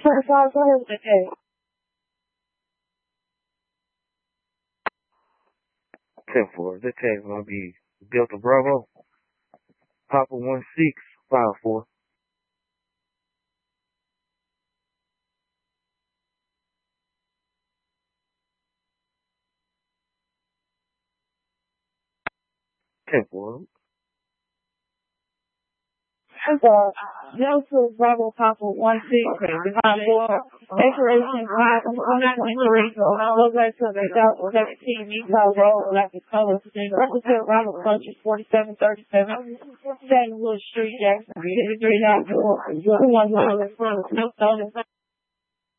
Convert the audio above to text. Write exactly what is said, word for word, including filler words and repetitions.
five, go ahead with the case. ten four. The tag gonna be Delta Bravo, Papa one six five four. ten four. Uh, Delta Bravo Papa one six five four. Expiration five one nine three. So I'll look back to the Delta seventeen Utah Road, like the color. Representative Robert Bunches, forty-seven thirty-seven. Saint Louis Street, Jackson. three nine four. Two one zero.